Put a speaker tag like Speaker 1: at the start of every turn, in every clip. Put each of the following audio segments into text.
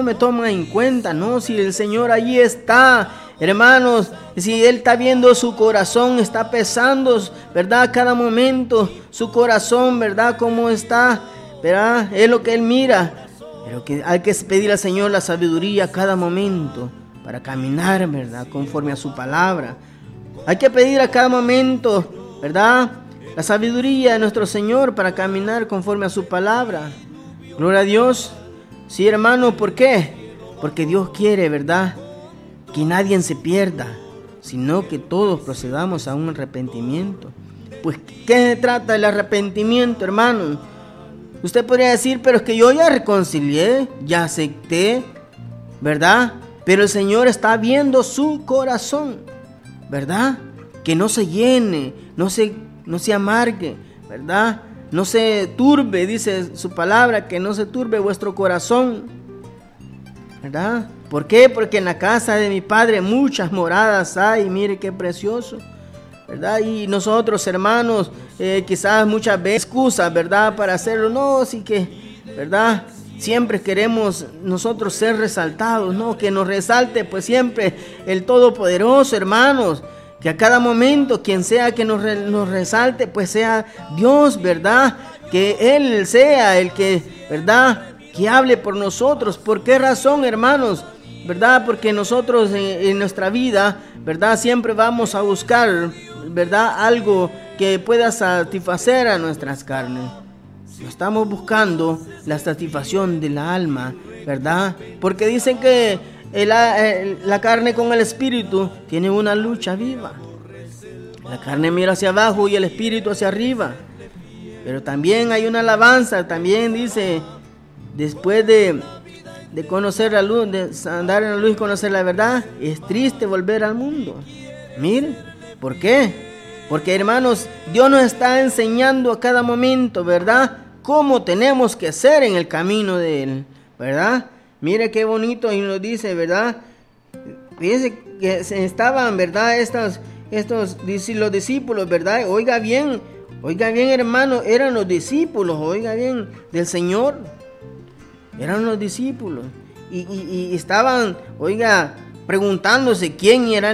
Speaker 1: no me toma en cuenta. No, si el Señor allí está, hermanos, si Él está viendo su corazón, está pesando, ¿verdad? Cada momento su corazón, ¿verdad? Cómo está, ¿verdad? Es lo que Él mira. Pero que hay que pedir al Señor la sabiduría cada momento para caminar, ¿verdad? Conforme a su palabra. Hay que pedir a cada momento, ¿verdad? La sabiduría de nuestro Señor para caminar conforme a su palabra. Gloria a Dios. Sí, hermano, ¿por qué? Porque Dios quiere, ¿verdad?, que nadie se pierda, sino que todos procedamos a un arrepentimiento. Pues, ¿qué trata el arrepentimiento, hermano? Usted podría decir, pero es que yo ya reconcilié, ya acepté, ¿verdad? Pero el Señor está viendo su corazón, ¿verdad? Que no se llene, no se amargue, ¿verdad? No se turbe, dice su palabra, que no se turbe vuestro corazón, ¿verdad? ¿Por qué? Porque en la casa de mi Padre muchas moradas hay, mire qué precioso, ¿verdad? Y nosotros, hermanos, quizás muchas veces excusas, ¿verdad?, para hacerlo. No, sí que, ¿verdad?, siempre queremos nosotros ser resaltados, ¿no? Que nos resalte pues siempre el Todopoderoso, hermanos. Que a cada momento, quien sea que nos resalte, pues sea Dios, ¿verdad? Que Él sea el que, ¿verdad?, que hable por nosotros. ¿Por qué razón, hermanos? ¿Verdad? Porque nosotros en nuestra vida, ¿verdad?, siempre vamos a buscar, ¿verdad?, algo que pueda satisfacer a nuestras carnes. Estamos buscando la satisfacción de la alma, ¿verdad? Porque dicen que la carne con el espíritu tiene una lucha viva. La carne mira hacia abajo y el espíritu hacia arriba. Pero también hay una alabanza, también dice, después de conocer la luz, de andar en la luz y conocer la verdad, es triste volver al mundo. Miren, ¿por qué? Porque, hermanos, Dios nos está enseñando a cada momento, ¿verdad?, cómo tenemos que ser en el camino de Él, ¿verdad? Mire qué bonito y nos dice, ¿verdad? Fíjense que estaban, ¿verdad?, los discípulos, ¿verdad? Oiga bien, hermano, eran los discípulos, oiga bien, del Señor. Eran los discípulos. Y estaban, oiga, preguntándose quién era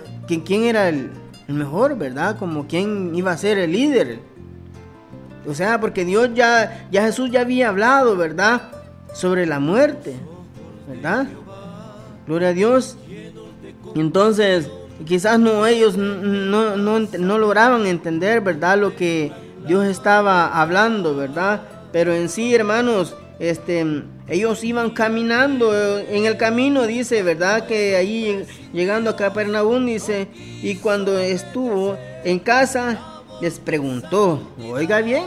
Speaker 1: el mejor, ¿verdad? Como quién iba a ser el líder. O sea, porque Dios ya Jesús ya había hablado, ¿verdad?, sobre la muerte, ¿verdad? Gloria a Dios. Entonces, quizás ellos no lograban entender, ¿verdad?, lo que Dios estaba hablando, ¿verdad? Pero en sí, hermanos, ellos iban caminando en el camino, dice, ¿verdad?, que ahí llegando a Capernaum, dice, y cuando estuvo en casa les preguntó, oiga bien,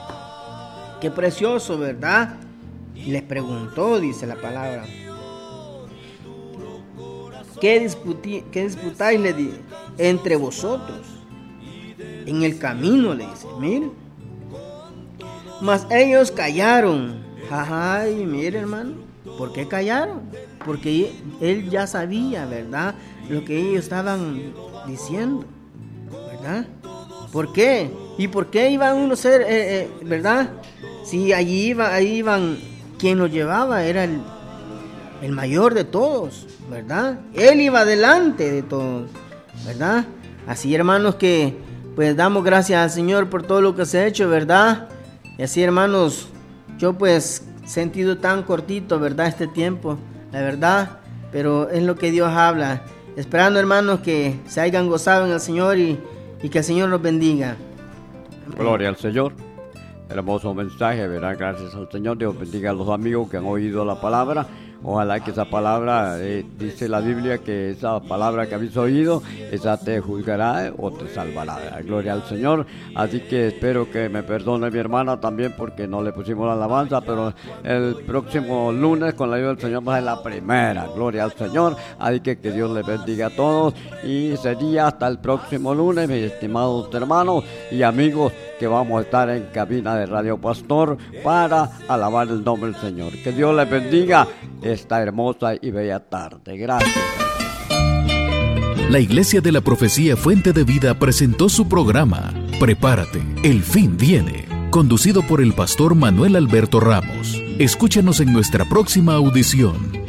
Speaker 1: qué precioso, ¿verdad? Les preguntó, dice la palabra, ¿qué disputáis, le dice, entre vosotros? En el camino, le dice, mire. Mas ellos callaron. Ay, mire, hermano, ¿por qué callaron? Porque él ya sabía, ¿verdad?, lo que ellos estaban diciendo, ¿verdad? ¿Por qué? ¿Y por qué iban uno a ser, verdad? Si ahí iban, quien los llevaba era el mayor de todos, ¿verdad? Él iba delante de todos, ¿verdad? Así, hermanos, que pues damos gracias al Señor por todo lo que se ha hecho, ¿verdad? Y así, hermanos, yo pues sentido tan cortito, ¿verdad?, este tiempo, la verdad, pero es lo que Dios habla. Esperando, hermanos, que se hayan gozado en el Señor y que el Señor los bendiga.
Speaker 2: Gloria al Señor. Hermoso mensaje, ¿verdad? Gracias al Señor. Dios bendiga a los amigos que han oído la palabra. Ojalá que esa palabra, dice la Biblia, que esa palabra que habéis oído, esa te juzgará o te salvará. Gloria al Señor. Así que espero que me perdone mi hermana también porque no le pusimos la alabanza, pero el próximo lunes, con la ayuda del Señor, va a ser la primera. Gloria al Señor. Así que Dios les bendiga a todos. Y sería hasta el próximo lunes, mis estimados hermanos y amigos, que vamos a estar en cabina de Radio Pastor para alabar el nombre del Señor. Que Dios les bendiga esta hermosa y bella tarde. Gracias.
Speaker 3: La Iglesia de la Profecía Fuente de Vida presentó su programa Prepárate, el fin viene, conducido por el pastor Manuel Alberto Ramos. Escúchanos en nuestra próxima audición.